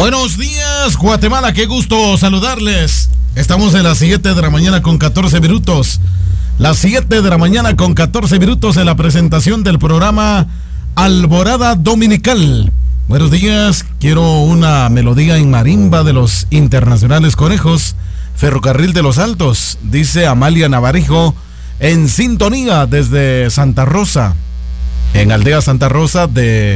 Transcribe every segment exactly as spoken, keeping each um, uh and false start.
Buenos días, Guatemala, qué gusto saludarles. Estamos en las siete de la mañana con catorce minutos. Las siete de la mañana con catorce minutos en la presentación del programa Alborada Dominical. Buenos días, quiero una melodía en marimba de los Internacionales Conejos, Ferrocarril de los Altos, dice Amalia Navarijo, en sintonía desde Santa Rosa, en Aldea Santa Rosa de,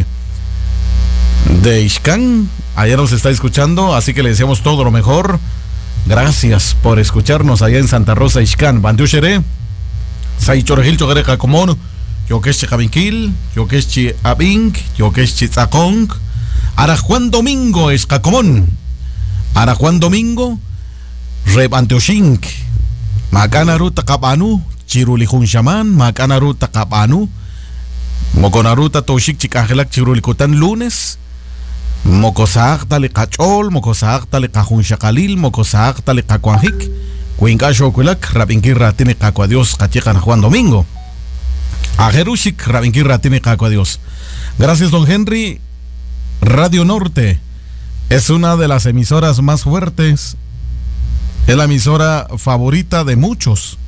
de Ixcán. Allá nos está escuchando, así que le deseamos todo lo mejor. Gracias por escucharnos allá en Santa Rosa, Ixcán. Bandiushere, Saichorejil, Chogere Jacomón, Yokeshi Javinquil, Yokeshi Abink, Yokeshi Zacong, Ara Juan Domingo Escacomón, Ara Juan Domingo, Rebanteoshink, Macanaru Takapanu, Chirulijun Shaman, Macanaru Takapanu, Moconaruta Toshik Chicajelak Chirulikutan lunes. Mocosac tale cachol, mocosac tale cajun shakalil, mocosac tale cacuanjic, cuincasho culak, rabinkirra tiene caco a Dios, cachecan Juan Domingo. A Jerushik, rabinkirra tiene caco a Dios. Gracias, don Henry. Radio Norte es una de las emisoras más fuertes, es la emisora favorita de muchos,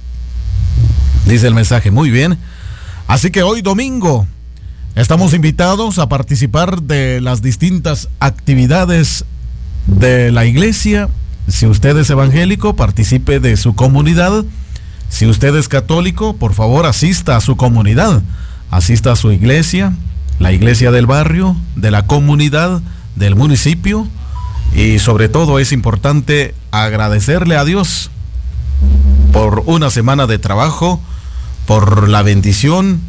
dice el mensaje. Muy bien. Así que hoy domingo estamos invitados a participar de las distintas actividades de la iglesia. Si usted es evangélico, participe de su comunidad. Si usted es católico, por favor asista a su comunidad, asista a su iglesia, la iglesia del barrio, de la comunidad, del municipio. Y sobre todo es importante agradecerle a Dios por una semana de trabajo, por la bendición,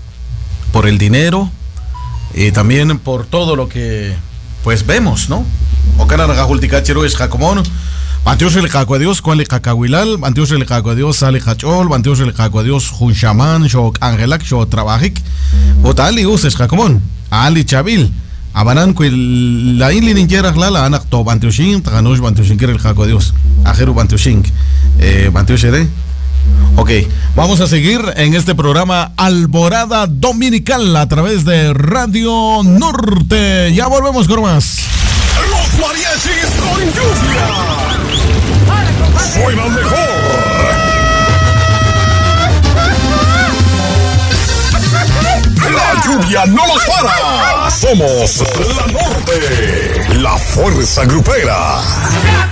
por el dinero y también por todo lo que pues vemos, ¿no? Ocana Rajulticachero es Jacomón, Bantios el Jaco de Dios, cual le Cacahuilal, Bantios el Jaco de Dios, Sale Jachol, Bantios el Jaco de Dios, Junshaman, Shok Angelak, Shok Trabajic, Otali Uses Jacomón, Ali Chabil, Abanan, Quil, la Inli Ninjera Lala, Anacto, Bantioshin, Taganosh, Bantioshin, el Jaco de Dios, Ajeru Bantioshin, eh, Bantioshere. Ok, vamos a seguir en este programa Alborada Dominical a través de Radio Norte. Ya volvemos con más. Los mariachis con lluvia suenan mejor. La lluvia no nos para. Somos la Norte, la fuerza grupera.